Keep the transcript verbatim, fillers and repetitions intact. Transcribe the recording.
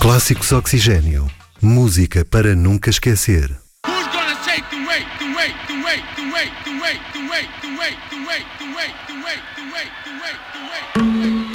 Clássicos Oxigênio. Música para nunca esquecer. Who's gonna take the weight, the weight, the weight, the weight, the weight, the weight, the weight, the weight, the weight, the weight, the weight, the weight, the weight, the weight.